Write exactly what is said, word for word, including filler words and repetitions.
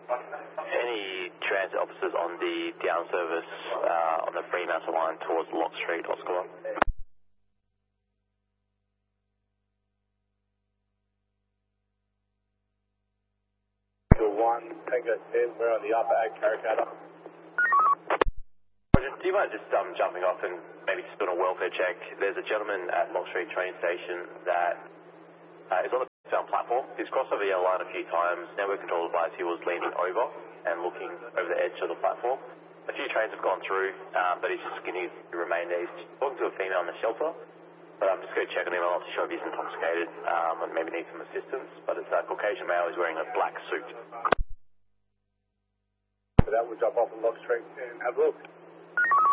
Any transit officers on the down service uh, on the Fremantle line towards Lock Street, Oscar one? one, Tango ten, we're on the upper Ag Karrakatta. Do you mind just um, jumping off and maybe just doing a welfare check? There's a gentleman at Lock Street train station that uh, is on the south platform. He's crossed over the yellow line a few times. Network control advised he was leaning over and looking over the edge of the platform. A few trains have gone through, um, but he's just going to remain there. He's talking to a female in the shelter, but I'm just going to check on him. I'm not sure if he's intoxicated um, and maybe needs some assistance, but it's a Caucasian male. He's wearing a black suit. So that would jump off on Lock Street and have a look.